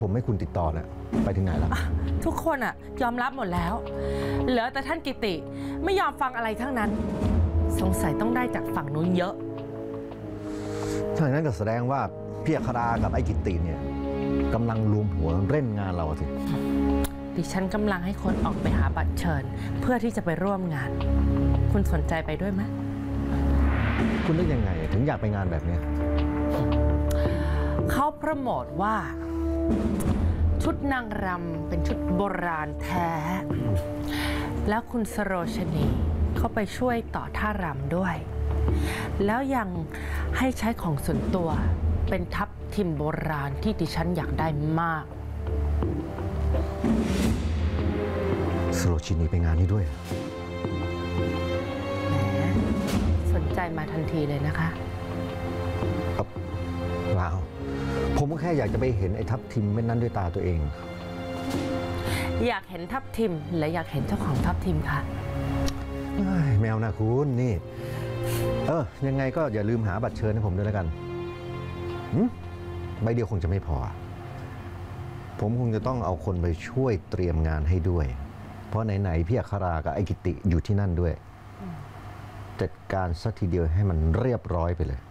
ผมให้คุณติดต่อเนี่ยไปถึงไหนแล้วทุกคนอะยอมรับหมดแล้วเหลือแต่ท่านกิติไม่ยอมฟังอะไรทั้งนั้นสงสัยต้องได้จากฝั่งนู้นเยอะถ้าอย่างนั้นก็แสดงว่าพี่อัครากับไอ้กิติเนี่ยกำลังรวมหัวเล่นงานเราสิดิฉันกำลังให้คนออกไปหาบัตรเชิญเพื่อที่จะไปร่วมงานคุณสนใจไปด้วยไหมคุณนึกยังไงถึงอยากไปงานแบบนี้เขาโปรโมทว่าชุดนางรำเป็นชุดโบราณแท้แล้วคุณสโรชนีเขาไปช่วยต่อท่ารำด้วยแล้วยังให้ใช้ของส่วนตัวเป็นทับทิมโบราณที่ดิฉันอยากได้มากสโรชินีไปงานนี้ด้วยแหมสนใจมาทันทีเลยนะคะครับว้าวผมก็แค่อยากจะไปเห็นไอ้ทับทิมเม็ดนั้นด้วยตาตัวเองอยากเห็นทับทิมและอยากเห็นเจ้าของทับทิมค่ะแมวนะคุณนี่ยังไงก็อย่าลืมหาบัตรเชิญให้ผมด้วยแล้วกันใบเดียวคงจะไม่พอผมคงจะต้องเอาคนไปช่วยเตรียมงานให้ด้วยเพราะไหนๆพี่อัครากับไอ้กิติอยู่ที่นั่นด้วยจัดการสักทีเดียวให้มันเรียบร้อยไปเลย